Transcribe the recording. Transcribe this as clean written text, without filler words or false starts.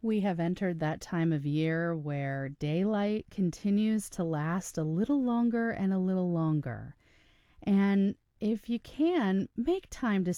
We have entered that time of year where daylight continues to last a little longer and a little longer. And if you can, make time to